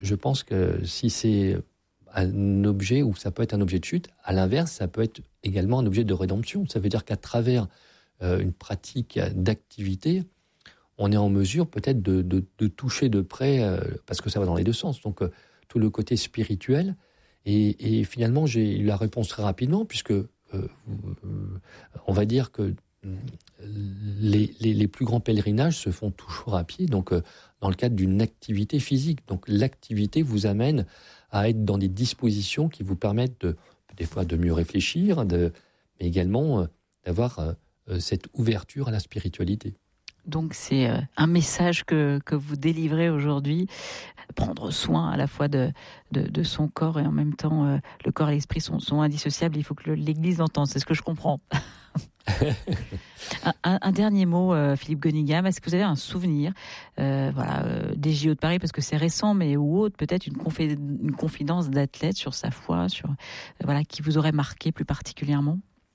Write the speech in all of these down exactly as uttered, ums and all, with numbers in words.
je pense que si c'est un objet, ou ça peut être un objet de chute, à l'inverse, ça peut être également un objet de rédemption. Ça veut dire qu'à travers euh, une pratique d'activité, on est en mesure peut-être de, de, de toucher de près, euh, parce que ça va dans les deux sens, donc euh, tout le côté spirituel. Et, et finalement, j'ai eu la réponse très rapidement, puisque euh, euh, on va dire que les, les, les plus grands pèlerinages se font toujours à pied, donc euh, dans le cadre d'une activité physique. Donc l'activité vous amène à être dans des dispositions qui vous permettent de, des fois de mieux réfléchir, de, mais également euh, d'avoir euh, cette ouverture à la spiritualité. Donc c'est euh, un message que, que vous délivrez aujourd'hui, prendre soin à la fois de, de, de son corps et en même temps euh, le corps et l'esprit sont, sont indissociables, il faut que le, l'Église l'entende, c'est ce que je comprends. un, un, un dernier mot, euh, Philippe Gonigam, est-ce que vous avez un souvenir euh, voilà, euh, des J O de Paris, parce que c'est récent, mais ou autre, peut-être une, confé- une confidence d'athlète sur sa foi, sur, euh, voilà, qui vous aurait marqué plus particulièrement?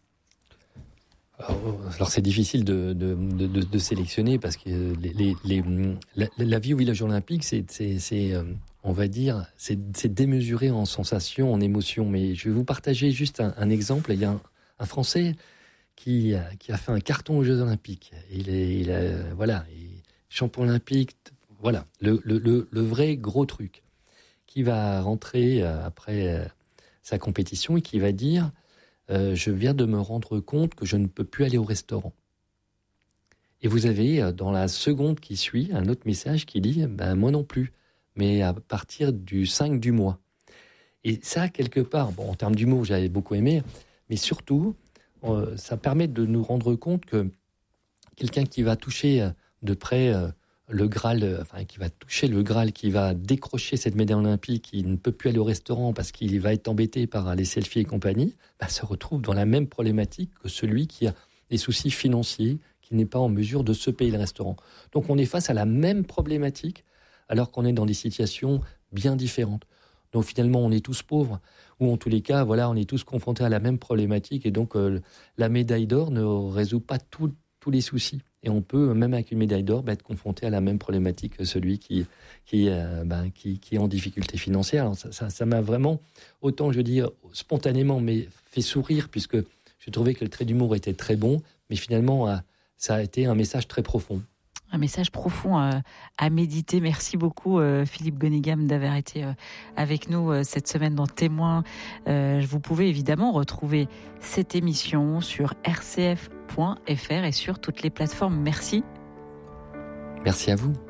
Alors c'est difficile de, de, de, de sélectionner, parce que les, les, les, la, la vie au village olympique, c'est, c'est, c'est on va dire, c'est, c'est démesuré en sensations, en émotions. Mais je vais vous partager juste un, un exemple. Il y a un, un Français qui a, qui a fait un carton aux Jeux Olympiques. Il est, il a, voilà, il est champion olympique. Voilà, le, le, le, le vrai gros truc. Qui va rentrer après sa compétition et qui va dire Euh, je viens de me rendre compte que je ne peux plus aller au restaurant. Et vous avez, dans la seconde qui suit, un autre message qui dit ben, « moi non plus, mais à partir du cinq du mois ». Et ça, quelque part, bon, en termes d'humour, j'avais beaucoup aimé, mais surtout, euh, ça permet de nous rendre compte que quelqu'un qui va toucher de près euh, le Graal, euh, enfin, qui va toucher le Graal, qui va décrocher cette médaille olympique, qui ne peut plus aller au restaurant parce qu'il va être embêté par les selfies et compagnie, bah, se retrouve dans la même problématique que celui qui a des soucis financiers, qui n'est pas en mesure de se payer le restaurant. Donc on est face à la même problématique, alors qu'on est dans des situations bien différentes. Donc finalement, on est tous pauvres, ou en tous les cas, voilà, on est tous confrontés à la même problématique, et donc euh, la médaille d'or ne résout pas tout, tous les soucis. Et on peut, même avec une médaille d'or, bah, être confronté à la même problématique que celui qui, qui, euh, bah, qui, qui est en difficulté financière. Alors ça, ça, ça m'a vraiment, autant je veux dire, spontanément, mais fait sourire, puisque j'ai trouvé que le trait d'humour était très bon, mais finalement, euh, ça a été un message très profond. Un message profond euh, à méditer. Merci beaucoup euh, Philippe Gonigam d'avoir été euh, avec nous euh, cette semaine dans Témoins. Euh, vous pouvez évidemment retrouver cette émission sur r c f point f r et sur toutes les plateformes. Merci. Merci à vous.